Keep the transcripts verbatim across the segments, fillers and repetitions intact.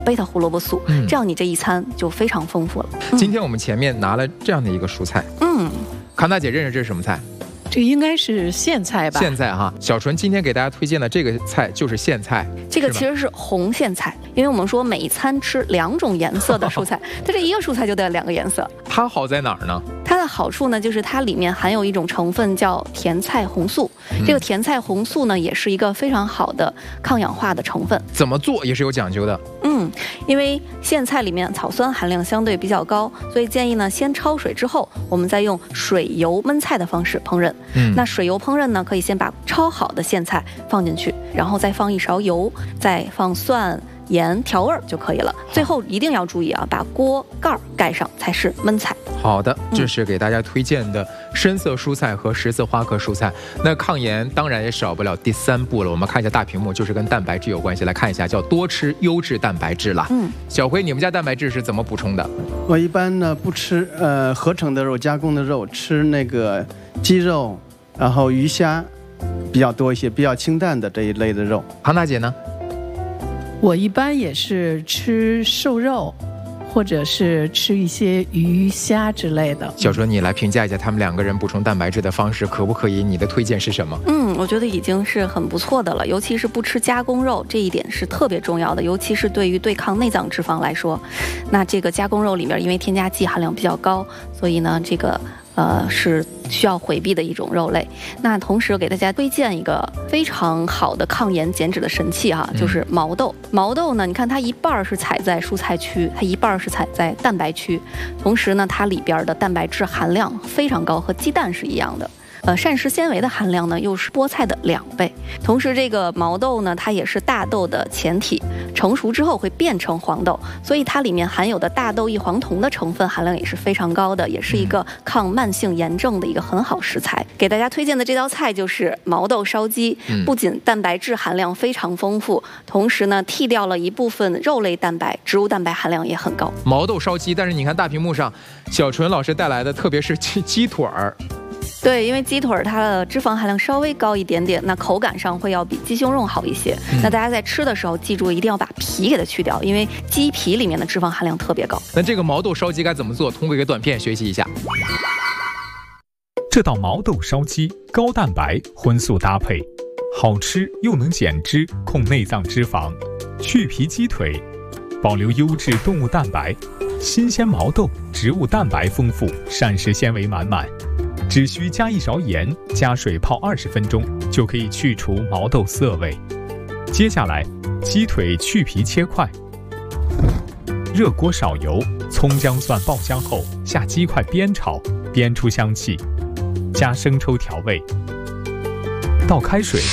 贝塔胡萝卜素， 嗯、 这样你这一餐就非常丰富了。 嗯、今天我们前面拿了这样的一个蔬菜， 嗯， 康大姐认识这是什么菜？ 这个应该是苋菜吧？ 苋菜哈，小纯今天给大家推荐的这个菜就是苋菜。 这个其实是红苋菜，因为我们说每一餐吃两种颜色的蔬菜，它这一个蔬菜就得两个颜色。 它好在哪儿呢？ 它的好处呢，就是它里面含有一种成分叫甜菜红素。嗯、这个甜菜红素呢，也是一个非常好的抗氧化的成分。 怎么做也是有讲究的。 嗯，因为苋菜里面草酸含量相对比较高，所以建议呢先焯水之后，我们再用水油焖菜的方式烹饪。嗯，那水油烹饪呢，可以先把焯好的苋菜放进去，然后再放一勺油，再放蒜、盐调味就可以了。最后一定要注意啊，把锅盖盖上才是焖菜。 好的，这是给大家推荐的深色蔬菜和十字花科蔬菜。那抗炎当然也少不了第三步了，我们看一下大屏幕，就是跟蛋白质有关系。来看一下，叫多吃优质蛋白质啦。嗯，小辉，你们家蛋白质是怎么补充的？ 我一般呢不吃呃合成的肉、加工的肉，吃那个鸡肉，然后鱼虾比较多一些，比较清淡的这一类的肉。 康大姐呢？ 我一般也是吃瘦肉，或者是吃一些鱼虾之类的。 小纯，你来评价一下他们两个人补充蛋白质的方式可不可以？你的推荐是什么？ 嗯，我觉得已经是很不错的了，尤其是不吃加工肉，这一点是特别重要的，尤其是对于对抗内脏脂肪来说。那这个加工肉里面因为添加剂含量比较高，所以呢这个呃是需要回避的一种肉类。那同时给大家推荐一个非常好的抗炎减脂的神器哈，就是毛豆。嗯、毛豆呢，你看它一半是采在蔬菜区，它一半是采在蛋白区，同时呢它里边的蛋白质含量非常高，和鸡蛋是一样的。呃，膳食纤维的含量呢，又是菠菜的两倍。同时，这个毛豆呢，它也是大豆的前体，成熟之后会变成黄豆，所以它里面含有的大豆异黄酮的成分含量也是非常高的，也是一个抗慢性炎症的一个很好食材。给大家推荐的这道菜就是毛豆烧鸡，不仅蛋白质含量非常丰富，同时呢，剔掉了一部分肉类蛋白，植物蛋白含量也很高。 毛豆烧鸡，但是你看大屏幕上，小纯老师带来的，特别是鸡鸡腿儿。 对，因为鸡腿它的脂肪含量稍微高一点点，那口感上会要比鸡胸肉好一些。嗯、那大家在吃的时候，记住一定要把皮给它去掉，因为鸡皮里面的脂肪含量特别高。 那这个毛豆烧鸡该怎么做？通过一个短片学习一下。 这道毛豆烧鸡高蛋白荤素搭配，好吃又能减脂，控内脏脂肪。去皮鸡腿，保留优质动物蛋白，新鲜毛豆植物蛋白丰富，膳食纤维满满。只需加一勺盐，加水泡二十分钟，就可以去除毛豆涩味。接下来，鸡腿去皮切块，热锅少油，葱姜蒜爆香后，下鸡块煸炒，煸出香气，加生抽调味，倒开水，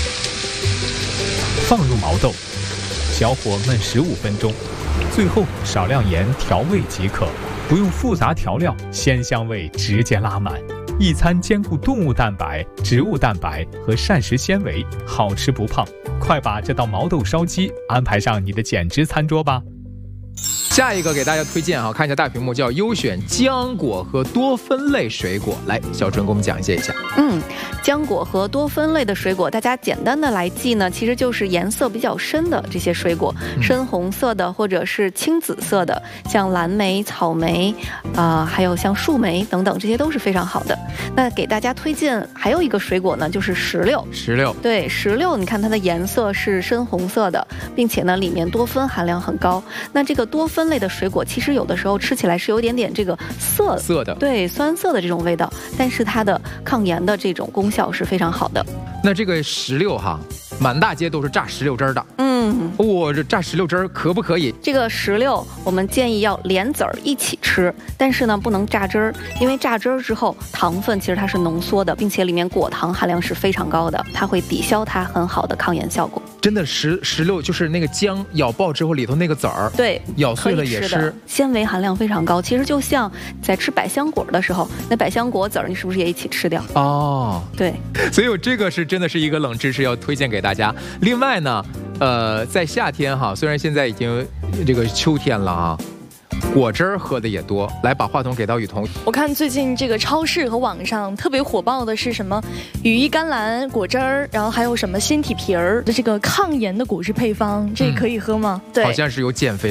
放入毛豆，小火焖十五分钟，最后少量盐调味即可，不用复杂调料，鲜香味直接拉满。一餐兼顾动物蛋白、植物蛋白和膳食纤维，好吃不胖。快把这道毛豆烧鸡安排上你的减脂餐桌吧。 下一个给大家推荐哈，看一下大屏幕，叫优选浆果和多酚类水果。来，小纯给我们讲解一下。 嗯，浆果和多酚类的水果，大家简单的来记呢，其实就是颜色比较深的这些水果，嗯、深红色的或者是青紫色的，像蓝莓、草莓，啊、呃，还有像树莓等等，这些都是非常好的。那给大家推荐还有一个水果呢，就是石榴。 石榴， 对，石榴，你看它的颜色是深红色的，并且呢里面多酚含量很高。那这个多酚类的水果，其实有的时候吃起来是有点点这个涩涩的， 对，酸涩的这种味道，但是它的抗炎的这种功效是非常好的。 那这个石榴哈，满大街都是榨石榴汁儿的。 嗯， 我、哦、这榨石榴汁儿可不可以？ 这个石榴我们建议要连籽儿一起吃，但是呢不能榨汁儿，因为榨汁儿之后糖分其实它是浓缩的，并且里面果糖含量是非常高的，它会抵消它很好的抗炎效果。 真的石石榴就是那个浆咬爆之后里头那个籽儿， 对， 咬碎了也是纤维含量非常高。其实就像在吃百香果的时候，那百香果籽儿你是不是也一起吃掉？ 哦， 对， 所以我这个是真的是一个冷知识要推荐给大家。另外呢，呃，在夏天哈，虽然现在已经这个秋天了啊， 果汁儿喝的也多。来，把话筒给到雨桐。 我看最近这个超市和网上特别火爆的是什么羽衣甘蓝果汁儿，然后还有什么鲜体皮儿的这个抗炎的果汁配方，这可以喝吗？ 嗯、对，好像是有减肥。